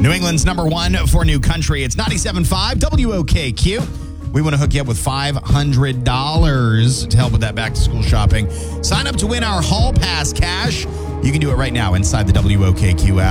New England's number one for new country. It's 97.5 WOKQ. We want to hook you up with $500 to help with that back-to-school shopping. Sign up to win our Hall Pass cash. You can do it right now inside the WOKQ app.